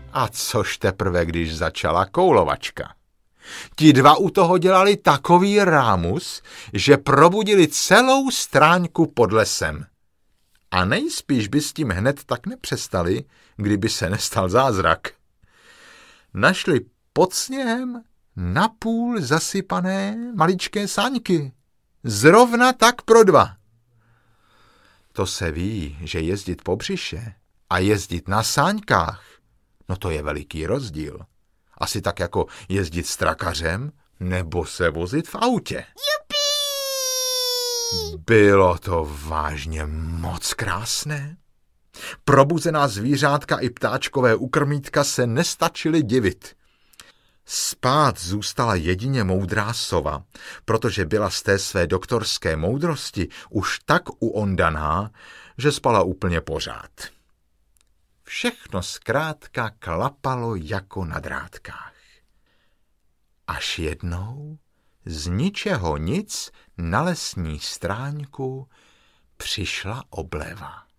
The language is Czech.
A což teprve, když začala koulovačka. Ti dva u toho dělali takový rámus, že probudili celou stráňku pod lesem. A nejspíš by s tím hned tak nepřestali, kdyby se nestal zázrak. Našli pod sněhem napůl zasypané maličké sáňky. Zrovna tak pro dva. To se ví, že jezdit po břiše a jezdit na sáňkách, no to je veliký rozdíl. Asi tak jako jezdit s trakařem nebo se vozit v autě. Jupi! Bylo to vážně moc krásné. Probuzená zvířátka i ptáčkové ukrmítka se nestačily divit. Spát zůstala jedině moudrá sova, protože byla z té své doktorské moudrosti už tak uondaná, že spala úplně pořád. Všechno zkrátka klapalo jako na drátkách. Až jednou z ničeho nic na lesní stráňku přišla obleva.